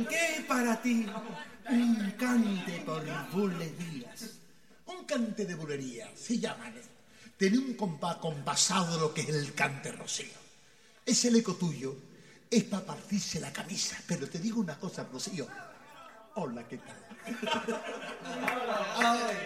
¿Qué para ti? Un cante por bulerías. Un cante de bulería, se llama. Tiene un compasado de lo que es el cante rocío. Es el eco tuyo, es para partirse la camisa. Pero te digo una cosa, Rocío. Hola, ¿qué tal? Ay.